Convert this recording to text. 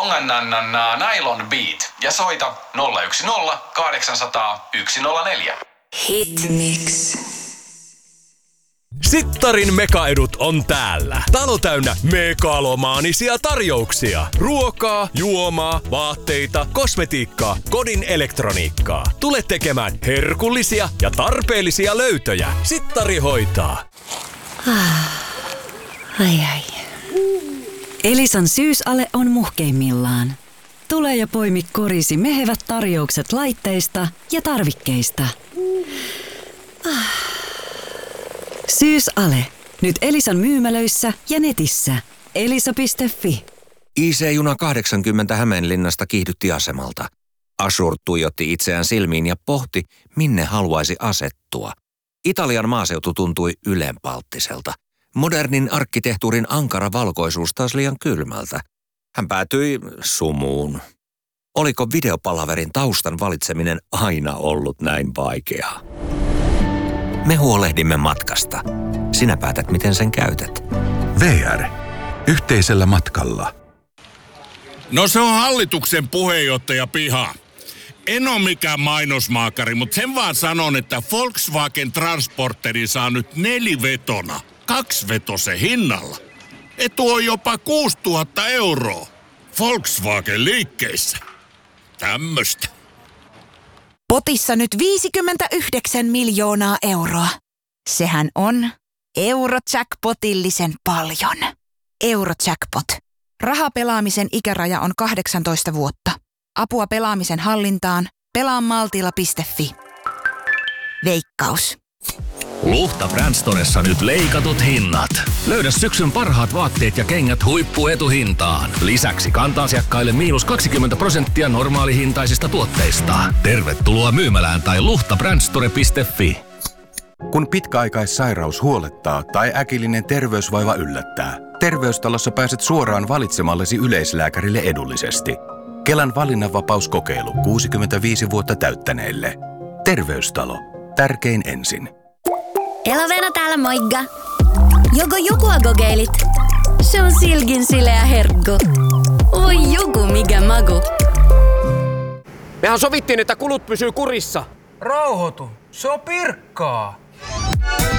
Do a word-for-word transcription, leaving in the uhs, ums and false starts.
Pongananna Nylon Beat ja soita nolla yksi nolla kahdeksansataa yksi nolla neljä. Hitmix. Sittarin mekaedut on täällä. Talo täynnä megalomaanisia tarjouksia. Ruokaa, juomaa, vaatteita, kosmetiikkaa, kodin elektroniikkaa. Tule tekemään herkullisia ja tarpeellisia löytöjä. Sittari hoitaa. Ai ai. Elisan syysale on muhkeimmillaan. Tule ja poimi korisi mehevät tarjoukset laitteista ja tarvikkeista. Syysale. Nyt Elisan myymälöissä ja netissä. elisa piste fi. I C-juna kahdeksankymmentä Hämeenlinnasta kiihdytti asemalta. Ashur tuijotti itseään silmiin ja pohti, minne haluaisi asettua. Italian maaseutu tuntui ylenpalttiselta. Modernin arkkitehtuurin ankara valkoisuus taas liian kylmältä. Hän päätyi sumuun. Oliko videopalaverin taustan valitseminen aina ollut näin vaikeaa? Me huolehdimme matkasta. Sinä päätät, miten sen käytät. V R. Yhteisellä matkalla. No se on hallituksen puheenjohtaja Piha. En ole mikään mainosmaakari, mutta sen vaan sanon, että Volkswagen Transporteri saa nyt nelivetona, kaksivetosen hinnalla. Etu on jopa kuusituhatta euroa. Volkswagen liikkeissä. Tämmöstä. Potissa nyt viisikymmentäyhdeksän miljoonaa euroa. Sehän on Eurojackpotillisen paljon. Eurojackpot. Rahapelaamisen ikäraja on kahdeksantoista vuotta. Apua pelaamisen hallintaan. pelaa maltilla piste fi. Veikkaus. Luhta Brandstoressa nyt leikatut hinnat. Löydä syksyn parhaat vaatteet ja kengät huippuetuhintaan. Lisäksi kanta-asiakkaille miinus kaksikymmentä prosenttia normaalihintaisista tuotteista. Tervetuloa myymälään tai luhta brandstore piste fi. Kun pitkäaikaissairaus huolettaa tai äkillinen terveysvaiva yllättää, Terveystalossa pääset suoraan valitsemallesi yleislääkärille edullisesti. Kelan valinnanvapauskokeilu kuusikymmentäviisi vuotta täyttäneille. Terveystalo. Tärkein ensin. Elovena täällä moikka. Joko jokua kokeilit? Se on silkin sileä herkku. Oi joku mikä maku. Mehän sovittiin, että kulut pysyy kurissa. Rauhoitu. Se on pirkkaa.